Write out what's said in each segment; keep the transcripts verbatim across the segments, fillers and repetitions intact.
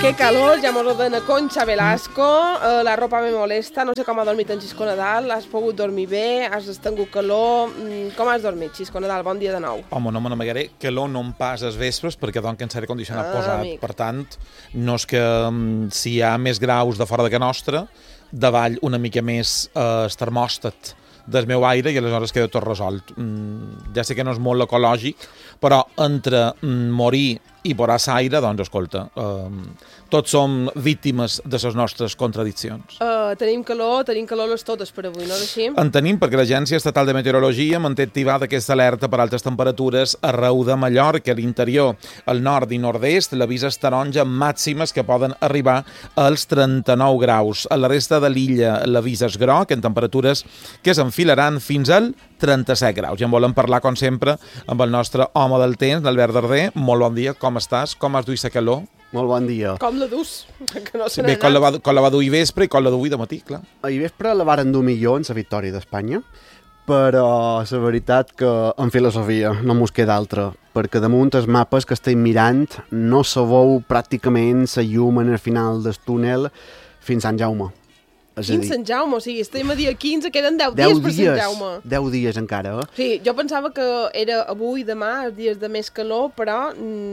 Qué calor, ja mos ordena Concha Velasco, uh, la ropa me molesta, no sé com ha dormit en Xisco Nadal, has pogut dormir bé, has estengut calor, mm, com has dormit, Xisco Nadal? Bon dia de nou. Home, no me n'amagaré, calor no em pas als vespres perquè doncs en aire condicionat Ah, posat, amic. per tant, no és que um, si hi ha més graus de fora de que nostra, davall una mica més eh, el termòstat del meu aire i aleshores queda tot resolt. Mm, ja sé que no és molt ecològic, però entre mm, morir i posar l'aire, doncs, escolta, eh, tots som víctimes de les nostres contradiccions. Uh, tenim calor, tenim calor les totes per avui, no és així? En tenim perquè l'Agència Estatal de Meteorologia manté activada aquesta alerta per altes temperatures arreu de Mallorca, a l'interior, al nord i nord-est, l'avís és taronja màximes que poden arribar als trenta-nou graus. A la resta de l'illa l'avís és groc, en temperatures que s'enfilaran fins al trenta-set graus. I en volem parlar, com sempre, amb el nostre home del temps, l'Albert Darder. Molt bon dia, com estàs? Com has duit la calor? Molt bon dia. Com la dus? Que no se Bé, com la, va, com la va duir vespre i com la duir de matí, clar. Ahir vespre la varen dur millor en la victòria d'Espanya, però la veritat que en filosofia no mos queda altra, perquè damunt els mapes que estem mirant no se veu pràcticament la llum en el final del túnel fins a Sant Jaume. És a Quin dir, Sant Jaume? O sigui, estem a dia quinze, queden deu deu dies per Sant dies, Jaume. deu dies encara, eh? Sí, jo pensava que era avui, demà, els dies de més calor, però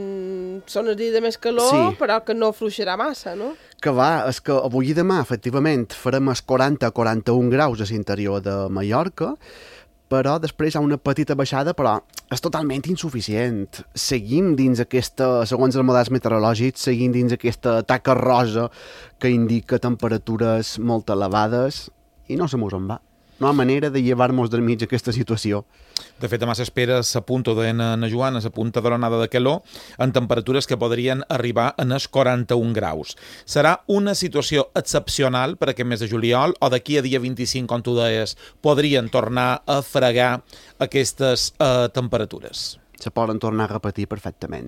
mm, són els dies de més calor, Sí. però que no fluixarà massa, no? Que va, és que avui i demà, efectivament, farem els quaranta a quaranta-un graus a l'interior de Mallorca, però després hi ha una petita baixada, però és totalment insuficient. Seguim dins aquesta, segons els models meteorològics, seguim dins aquesta taca rosa que indica temperatures molt elevades i no se mos en va. No hi ha manera de llevar-nos del mig aquesta situació. De fet, demà s'espera, s'apunta de na, na Joana, s'apunta de l'onada de calor, en temperatures que podrien arribar en els quaranta-un graus. Serà una situació excepcional per aquest mes de juliol, o d'aquí a dia vint-i-cinc, com tu deies, podrien tornar a fregar aquestes eh, temperatures. Se poden tornar a repetir perfectament.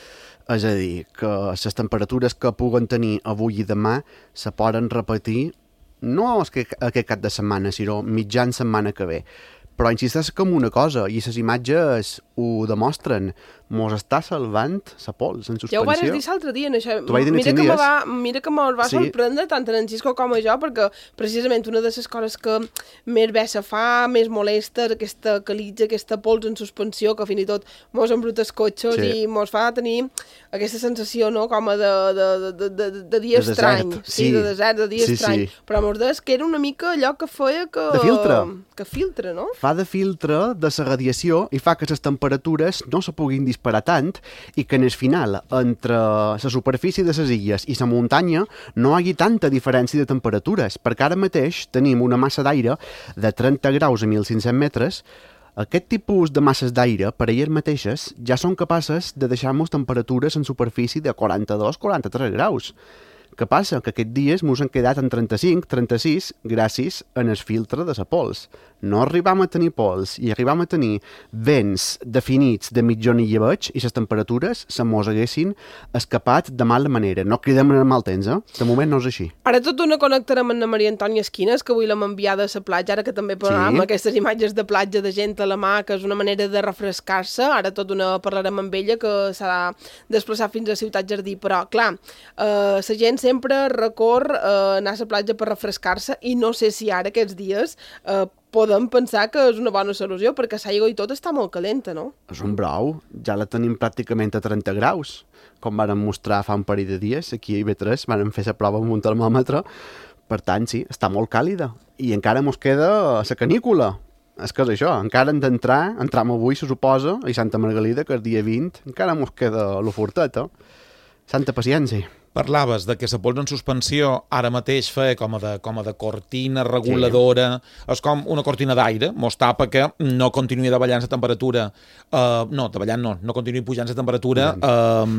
És a dir, que les temperatures que puguen tenir avui i demà se poden repetir no aquest, aquest cap de setmana, sinó mitjan setmana que ve. Però insisteix com una cosa, i les imatges ho demostren, mos està salvant la pols en suspensió. Ja ho vas dir l'altre dia, en això. T'ho vaig dir en Mira cinc que, me dies. va, mira que me'l va Sí. sorprendre tant en Xisco com a jo, perquè precisament una de les coses que més bé se fa, més molesta, és aquesta calitja, aquesta pols en suspensió, que fins i tot mos embruta els cotxes Sí. i mos fa tenir aquesta sensació, no?, com a de, de, de, de, de, de dia De estrany. desert, Sí, sí. de desert, de dia Sí, estrany. sí. Però mos deies que era una mica allò que feia que... De filtre. Que filtra, no? Fa de filtre de la radiació i fa que les temperatures no se puguin disparar tant i que en el final, entre la superfície de les illes i la muntanya, no hi hagi tanta diferència de temperatures, perquè ara mateix tenim una massa d'aire de trenta graus a mil cinc-cents metres. Aquest tipus de masses d'aire, per elles mateixes, ja són capaces de deixar-nos temperatures en superfície de quaranta-dos a quaranta-tres graus. Què passa? Que aquests dies mos han quedat en trenta-cinc a trenta-sis gràcies en el filtre de la pols. No arribam a tenir pols i arribam a tenir vents definits de mitjón i llebeig i les temperatures se mos haguessin escapat de mala manera. No cridem en el mal temps, eh? De moment no és així. Ara tot d'una connectarem amb la Maria Antònia Esquines, que avui l'hem enviada a la platja, ara que també parlàvem Sí. aquestes imatges de platja de gent a la mà, que és una manera de refrescar-se. Ara tot d'una parlarem amb ella, que s'ha de desplaçar fins a Ciutat Jardí. Però, clar, eh, la gent sempre recor eh, anar a la platja per refrescar-se i no sé si ara, aquests dies, eh, podem pensar que és una bona solució, perquè l'aigua i tot està molt calenta, no? És un brou. Ja la tenim pràcticament a trenta graus, com varen mostrar fa un parell de dies. Aquí a I B tres varen fer la prova amb un termòmetre. Per tant, sí, està molt càlida. I encara mos queda la canícula. És que és això, encara hem d'entrar, entram avui, se suposa, a Santa Margalida, que és dia vint, encara mos queda lo fortet, eh? Santa paciència. Parlaves de que la pols en suspensió ara mateix feia com a de, com a de cortina reguladora, sí. És com una cortina d'aire, mos tapa que no continuï davallant la temperatura, uh, no, davallant no, no continuï pujant la temperatura uh,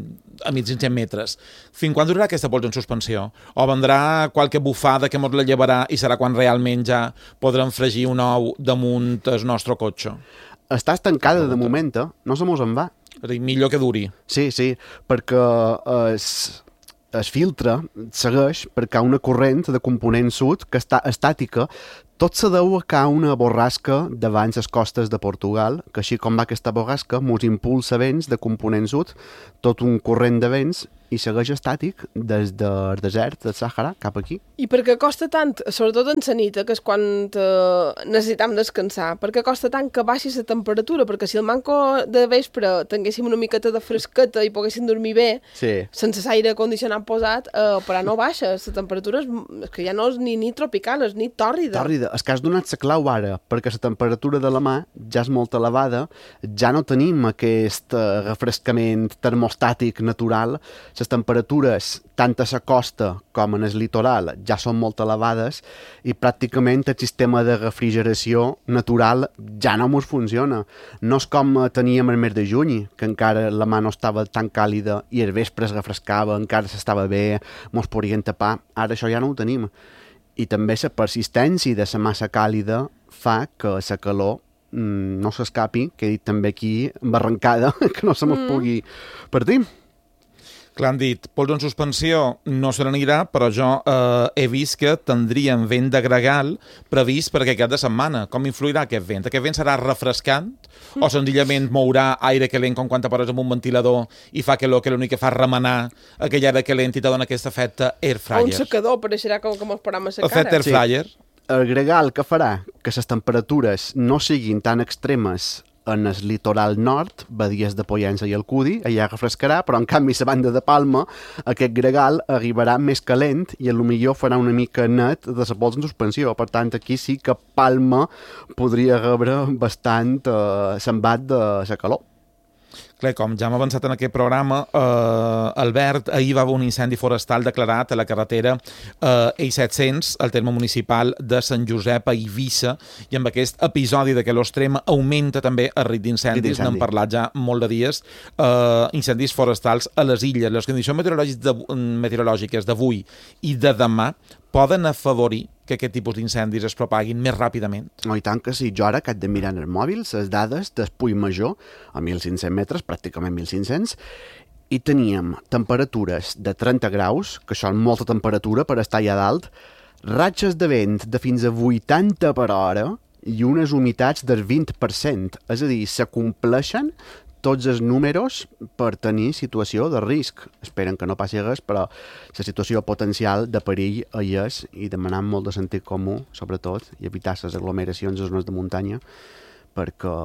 a mil cinc-cents metres. Fins quan durarà aquesta pols en suspensió? O vendrà qualque bufada que mos la llevarà i serà quan realment ja podrem fregir un ou damunt el nostre cotxe? Està estancada de moment, eh? No se mos en va. És a dir, millor que duri. Sí, sí, perquè es, es filtre segueix perquè hi ha una corrent de component sud que està estàtica. Tot se deu a que hi ha una borrasca davant les costes de Portugal, que així com va aquesta borrasca, mos impulsa vents de component sud, tot un corrent de vents, i segueix estàtic des del desert del Sàhara cap aquí. I per què costa tant, sobretot en la nit, que és quan eh, necessitam descansar, per què costa tant que baixi la temperatura? Perquè si el manco de vespre tinguéssim una miqueta de fresqueta i poguéssim dormir bé, sí. sense aire condicionat posat, eh, però no baixa, la temperatura és, és que ja no és ni nit tropical, és nit tòrrida. Tòrrida, és que has donat la clau ara, perquè la temperatura de la mà ja és molt elevada, ja no tenim aquest uh, refrescament termostàtic natural. Les temperatures, tant a la costa com en el litoral, ja són molt elevades i pràcticament el sistema de refrigeració natural ja no ens funciona. No és com teníem el mes de juny, que encara la mà no estava tan càlida i el vespre es refrescava, encara s'estava bé, mos podien tapar. Ara això ja no ho tenim. I també la persistència de la massa càlida fa que la calor mm, no s'escapi, que he dit també aquí, barrancada, que no se mos mm. pugui partir. Clar, han dit, pols en suspensió no se n'anirà, però jo eh, he vist que tindríem vent de gregal previst per aquest cap de setmana. Com influirà aquest vent? Aquest vent serà refrescant mm. o senzillament mourà aire calent com quan te poses amb un ventilador i fa calor, que l'únic que fa remenar aquell aire calent i te dona aquest efecte air fryer? O un secador, pareixerà com que mos posem a secar. Efecte air fryer. Sí. El gregal que farà que les temperatures no siguin tan extremes en el litoral nord, badies de Pollença i el Cudi, allà refrescarà, però en canvi a la banda de Palma aquest gregal arribarà més calent i potser farà una mica net de la pols en suspensió. Per tant, aquí sí que Palma podria rebre bastant eh, sembat de la calor. Clar, com ja hem avançat en aquest programa, eh, Albert, ahir va haver un incendi forestal declarat a la carretera eh, E set-cents, al terme municipal de Sant Josep a Eivissa, i amb aquest episodi de calor extrema augmenta també el risc d'incendis, n'hem parlat ja molt de dies, eh, incendis forestals a les illes. Les condicions meteorològiques d'avui i de demà poden afavorir que aquest tipus d'incendis es propaguin més ràpidament? No, i tant que sí. Jo ara que haig de mirar en el mòbil les dades del Puig Major, a mil cinc-cents metres, pràcticament mil cinc-cents, i teníem temperatures de trenta graus, que són molta temperatura per estar allà dalt, ratxes de vent de fins a vuitanta per hora i unes humitats del vint per cent. És a dir, se compleixen tots els números per tenir situació de risc. Esperen que no passi res, però la situació potencial de perill hi és, i demanant molt de sentit comú, sobretot, i evitar les aglomeracions a zones de muntanya, perquè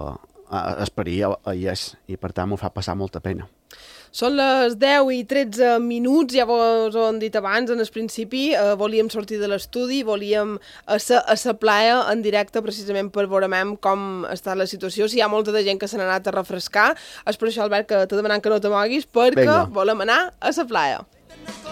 el perill hi és, i per tant m'ho fa passar molta pena. Són les deu i tretze minuts, ja vos ho hem dit abans, en el principi, eh, volíem sortir de l'estudi, volíem a la playa en directe precisament per veure com està la situació, si hi ha molta de gent que se n'ha anat a refrescar. És per això, Albert, que te demanant que no te moguis, perquè Venga. volem anar a la playa.